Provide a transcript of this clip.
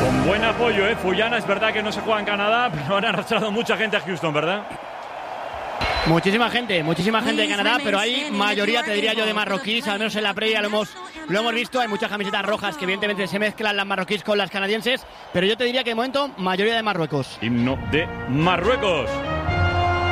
Con buen apoyo, Fuyana, es verdad que no se juega en Canadá, pero han arrastrado mucha gente a Houston, ¿verdad? Muchísima gente de Canadá, pero hay mayoría, te diría yo, de marroquíes, al menos en la previa lo hemos visto. Hay muchas camisetas rojas que evidentemente se mezclan las marroquíes con las canadienses, pero yo te diría que de momento mayoría de Marruecos. Himno de Marruecos.